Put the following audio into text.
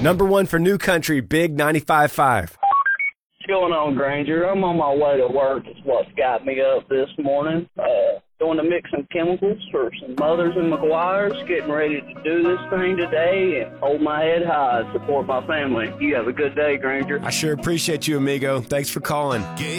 Number one for New Country, Big 95.5. What's going on, Granger? I'm on my way to work. It's what's got me up this morning. Going to mix some chemicals for some Mothers and McGuire's. Getting ready to do this thing today and hold my head high and support my family. You have a good day, Granger. I sure appreciate you, amigo. Thanks for calling.